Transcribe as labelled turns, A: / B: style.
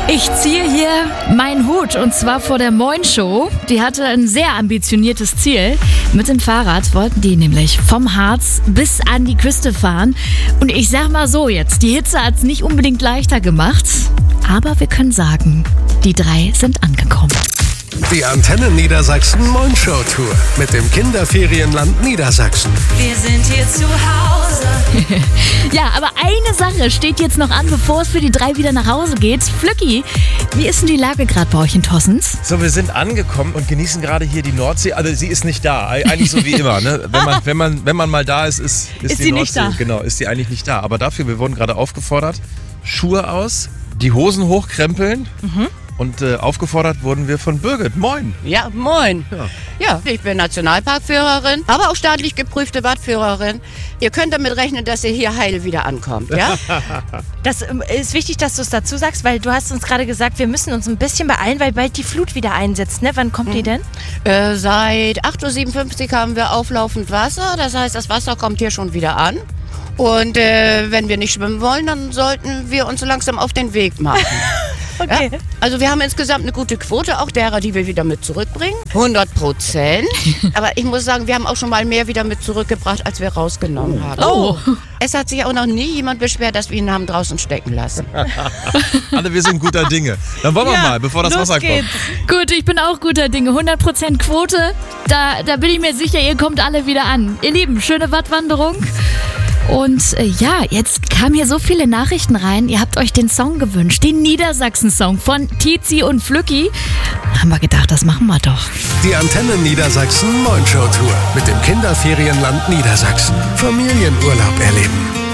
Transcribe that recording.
A: Ich ziehe hier meinen Hut und zwar vor der Moin Show. Die hatte ein sehr ambitioniertes Ziel. Mit dem Fahrrad wollten die nämlich vom Harz bis an die Küste fahren. Und ich sag mal so jetzt, die Hitze hat es nicht unbedingt leichter gemacht. Aber wir können sagen, die 3 sind angekommen.
B: Die Antenne Niedersachsen Moin Show Tour mit dem Kinderferienland Niedersachsen.
C: Wir sind hier zu Hause.
A: Ja, aber eine Sache steht jetzt noch an, bevor es für die 3 wieder nach Hause geht. Flücki, wie ist denn die Lage gerade bei euch in Tossens?
D: So, wir sind angekommen und genießen gerade hier die Nordsee. Also sie ist nicht da, eigentlich so wie immer. Ne? Wenn man mal da ist die Nordsee
A: nicht da.
D: Genau, ist sie eigentlich nicht da. Aber dafür, wir wurden gerade aufgefordert, Schuhe aus, die Hosen hochkrempeln. Und aufgefordert wurden wir von Birgit. Moin.
E: Ja, moin. Ja, ich bin Nationalparkführerin, aber auch staatlich geprüfte Wattführerin. Ihr könnt damit rechnen, dass ihr hier heil wieder ankommt, ja?
C: Das ist wichtig, dass du es dazu sagst, weil du hast uns gerade gesagt, wir müssen uns ein bisschen beeilen, weil bald die Flut wieder einsetzt, ne? Wann kommt die denn?
E: Seit 8.57 Uhr haben wir auflaufend Wasser. Das heißt, das Wasser kommt hier schon wieder an. Und wenn wir nicht schwimmen wollen, dann sollten wir uns so langsam auf den Weg machen.
C: Okay.
E: Ja? Also wir haben insgesamt eine gute Quote, auch derer, die wir wieder mit zurückbringen. 100%. Aber ich muss sagen, wir haben auch schon mal mehr wieder mit zurückgebracht, als wir rausgenommen haben.
A: Oh.
E: Es hat sich auch noch nie jemand beschwert, dass wir ihn haben draußen stecken lassen.
D: Alle, wir sind guter Dinge. Dann wollen wir mal, bevor das Wasser kommt.
A: Gut, ich bin auch guter Dinge. 100% Quote. Da bin ich mir sicher, ihr kommt alle wieder an. Ihr Lieben, schöne Wattwanderung. Und ja, jetzt kamen hier so viele Nachrichten rein. Ihr habt euch den Song gewünscht, den Niedersachsen-Song von Tizi und Flücki. Da haben wir gedacht, das machen wir doch.
B: Die Antenne Niedersachsen Moin Show Tour mit dem Kinderferienland Niedersachsen. Familienurlaub erleben.